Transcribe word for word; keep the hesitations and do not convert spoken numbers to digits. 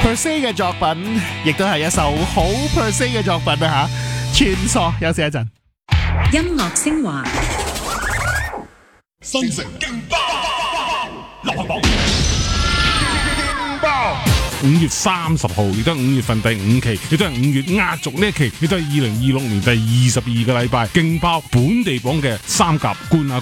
per se 嘅作品，亦都係一首好 per se 嘅作品啊吓！穿梭，休息一陣。 音樂升華， 新城勁爆，流行榜勁爆。 五月三十號，亦都係五月份第五期，亦都係五月壓軸呢一期，亦都係二零二六年第二十二個禮拜勁爆本地榜嘅三甲冠亞軍。